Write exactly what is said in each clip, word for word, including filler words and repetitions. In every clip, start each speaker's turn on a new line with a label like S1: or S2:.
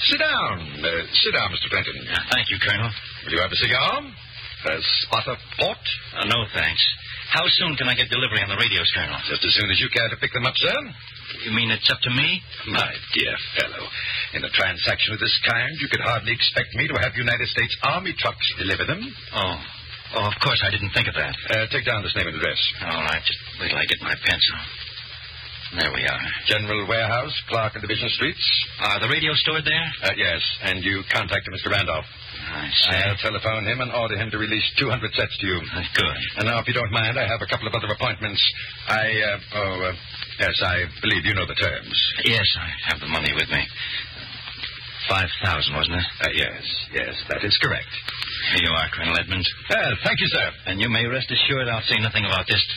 S1: Sit down. Uh, sit down, Mister Fenton.
S2: Uh, thank you, Colonel.
S1: Will you have a cigar? A spot of port?
S2: Uh, no, thanks. How soon can I get delivery on the radios, Colonel?
S1: Just as soon as you care to pick them up, sir.
S2: You mean it's up to me?
S1: My dear fellow, in a transaction of this kind, you could hardly expect me to have United States Army trucks deliver them.
S2: Oh. Oh, of course, I didn't think of that.
S1: Uh, take down this name and address.
S2: All right, just wait till I get my pencil. There we are.
S1: General Warehouse, Clark and Division Streets.
S2: Are the radio stored there?
S1: Uh, yes, and you contacted Mister Randolph.
S2: I see.
S1: I'll telephone him and order him to release two hundred sets to you.
S2: Uh, good.
S1: And now, if you don't mind, I have a couple of other appointments. I, uh, oh, uh, yes, I believe you know the terms.
S2: Yes, I have the money with me. Five thousand, wasn't it?
S1: Uh, yes, yes, that is correct.
S2: Here you are, Colonel Edmonds.
S1: Uh, thank you, sir.
S2: And you may rest assured I'll say nothing about this.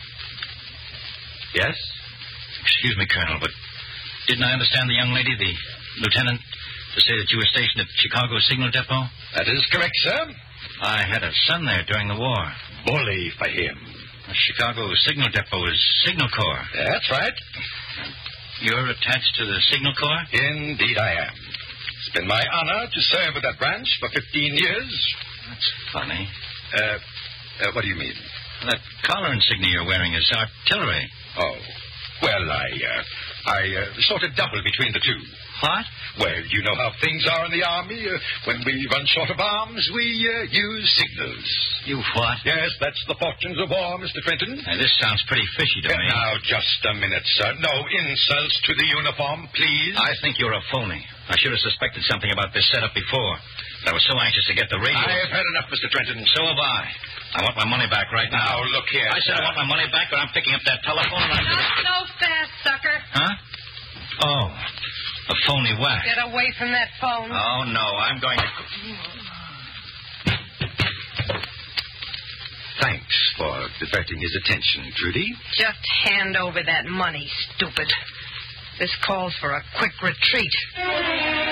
S1: Yes?
S2: Excuse me, Colonel, but didn't I understand the young lady, the lieutenant, to say that you were stationed at Chicago Signal Depot?
S1: That is correct, sir.
S2: I had a son there during the war.
S1: Bully for him.
S2: The Chicago Signal Depot is Signal Corps.
S1: That's right.
S2: You're attached to the Signal Corps?
S1: Indeed I am. It's been my honor to serve with that branch for fifteen years.
S2: That's funny.
S1: Uh, uh, what do you mean?
S2: That collar insignia you're wearing is artillery.
S1: Oh. Well, I, uh, I uh, sort of double between the two.
S2: What?
S1: Well, you know how things are in the Army. Uh, when we run short of arms, we uh, use signals.
S2: You what?
S1: Yes, that's the fortunes of war, Mister Fenton.
S2: Now, this sounds pretty fishy to
S1: Uh,
S2: me.
S1: Now, just a minute, sir. No insults to the uniform, please.
S2: I think you're a phony. I should have suspected something about this setup before. I was so anxious to get the radio.
S1: I have had enough, Mister Trenton.
S2: So have I. I want my money back right now.
S1: Now, look here.
S2: I said I want my money back, or I'm picking up that telephone and I'm...
S3: Not so fast, sucker.
S2: Huh? Oh, a phony whack.
S3: Get away from that phone.
S2: Oh, no, I'm going to...
S1: Thanks for diverting his attention, Trudy.
S3: Just hand over that money, stupid. This calls for a quick retreat.